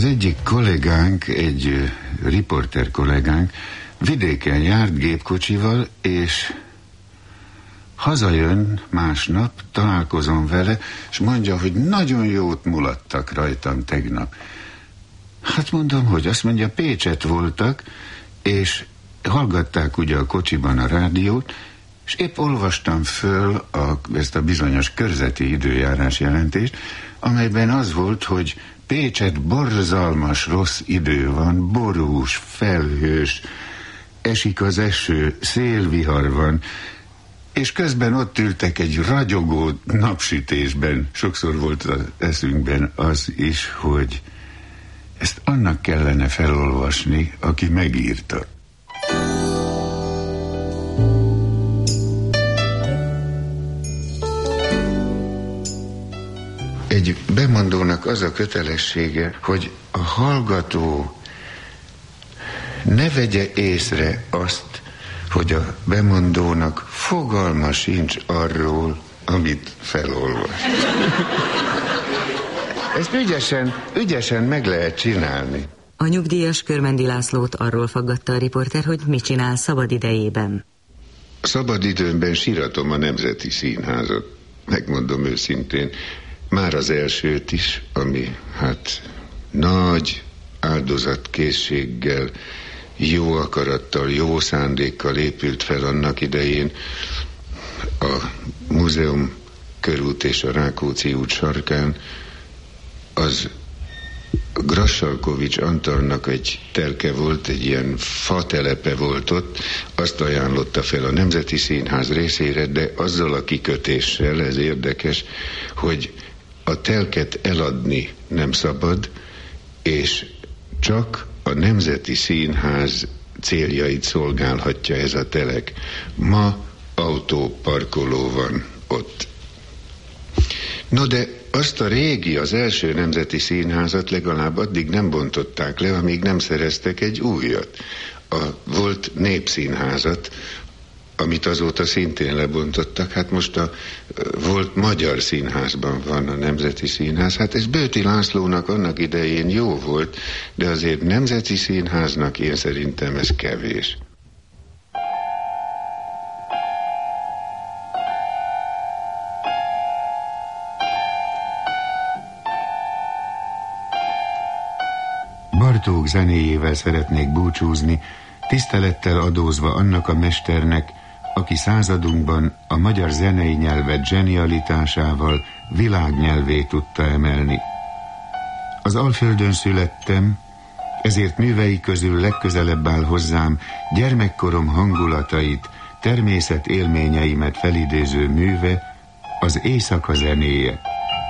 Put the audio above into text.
egyik kollégánk, egy riporter kollégánk vidéken járt gépkocsival, és hazajön másnap, találkozom vele, és mondja, hogy nagyon jót mulattak rajtam tegnap. Hát mondom, hogy azt mondja, Pécset voltak, és hallgatták ugye a kocsiban a rádiót, és épp olvastam föl ezt a bizonyos körzeti időjárás jelentést, amelyben az volt, hogy Pécset borzalmas rossz idő van, borús, felhős, esik az eső, szélvihar van, és közben ott ültek egy ragyogó napsütésben. Sokszor volt az eszünkben az is, hogy ezt annak kellene felolvasni, aki megírta. Egy bemondónak az a kötelessége, hogy a hallgató ne vegye észre azt, hogy a bemondónak fogalma sincs arról, amit felolvas. Ezt ügyesen meg lehet csinálni. A nyugdíjas Körmendi Lászlót arról faggatta a riporter, hogy mit csinál szabad idejében. Szabad időmben síratom a Nemzeti Színházat. Megmondom őszintén, már az elsőt is, ami nagy áldozatkészséggel, jó akarattal, jó szándékkal épült fel annak idején a Múzeum körút és a Rákóczi út sarkán, az Grassalkovich Antalnak egy telke volt, egy ilyen fatelepe volt ott, azt ajánlotta fel a Nemzeti Színház részére, de azzal a kikötéssel, ez érdekes, hogy a telket eladni nem szabad, és csak a Nemzeti Színház céljait szolgálhatja ez a telek. Ma autóparkoló van ott. No de azt a régi, az első Nemzeti Színházat legalább addig nem bontották le, amíg nem szereztek egy újat. A volt Népszínházat, amit azóta szintén lebontottak. Hát most a volt Magyar Színházban van a Nemzeti Színház. Hát ez Bőti Lászlónak annak idején jó volt, de azért Nemzeti Színháznak én szerintem ez kevés. Bartók zenéjével szeretnék búcsúzni, tisztelettel adózva annak a mesternek, aki századunkban a magyar zenei nyelvet zsenialitásával világnyelvé tudta emelni. Az Alföldön születtem, ezért művei közül legközelebb áll hozzám gyermekkorom hangulatait, természet élményeimet felidéző műve, az éjszaka zenéje.